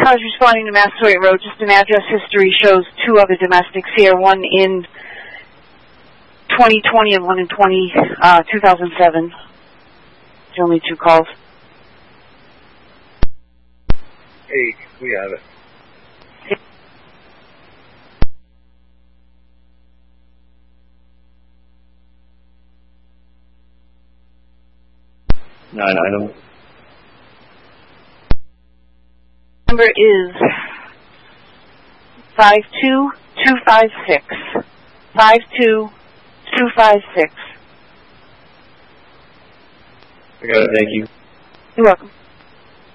cars responding to Massasoit Road. Just an address history shows 2 other domestics here, one in 2020 and one in 2007. There's only 2 calls. Hey, we have it. Nine items. Number is 52256. 52256. I got it, thank you. You're welcome.